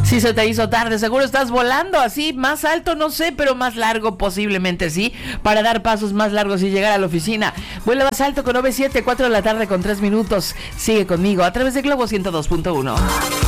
Sí, se te hizo tarde, seguro estás volando así, más alto no sé, pero más largo posiblemente sí, para dar pasos más largos y llegar a la oficina. Vuela más alto con OV7, 4 de la tarde con 3 minutos. Sigue conmigo a través de Globo 102.1.